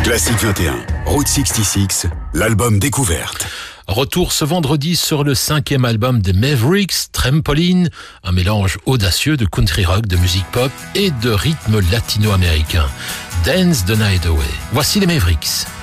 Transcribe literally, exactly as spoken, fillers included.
Classique vingt et un, Route soixante-six, l'album découverte. Retour ce vendredi sur le cinquième album des Mavericks, Trampoline, un mélange audacieux de country rock, de musique pop et de rythme latino-américain. Dance the Night Away. Voici les Mavericks.